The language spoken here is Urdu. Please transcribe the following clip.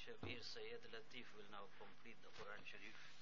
Shabir Sayyid Latif will now complete the Quran Sharif.